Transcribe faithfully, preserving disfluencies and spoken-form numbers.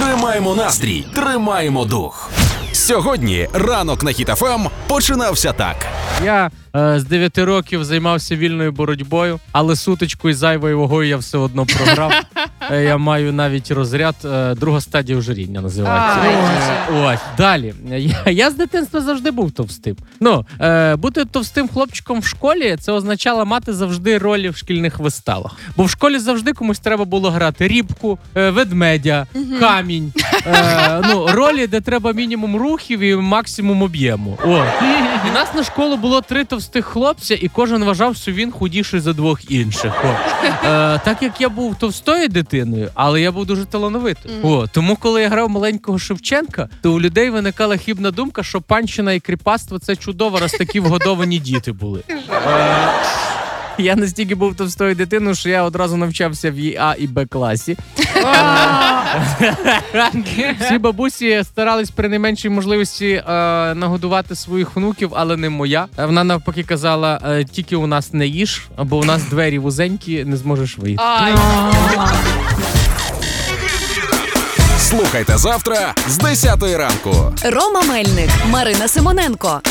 Тримаємо настрій, тримаємо дух. Сьогодні ранок на Хіт еф ем починався так. Я е, з дев'яти років займався вільною боротьбою, але сутичку і зайвою вагою я все одно програв. Е, я маю навіть розряд, е, друга стадія ожиріння називається. Е, ось, далі. Я, я з дитинства завжди був товстим. Ну, е, бути товстим хлопчиком в школі, це означало мати завжди ролі в шкільних виставах. Бо в школі завжди комусь треба було грати рібку, е, ведмедя, камінь. Е, ну, ролі, де треба мінімум рухів і максимум об'єму. О. І нас на школу було три товстих хлопця, і кожен вважав, що він худіший за двох інших. О. Е, так як я був товстою дитиною, але я був дуже талановитий. Mm. О, тому коли я грав маленького Шевченка, то у людей виникала хибна думка, що панщина і кріпацтво – це чудово, раз такі вгодовані діти були. Е, я настільки був товстою дитиною, що я одразу навчався в А і Б класі. Всі бабусі старались при найменшій можливості е, нагодувати своїх внуків, але не моя. Вона навпаки казала, е, тільки у нас не їж, бо у нас двері вузенькі, не зможеш вийти. Слухайте завтра з десятої ранку. Рома Мельник, Марина Симоненко.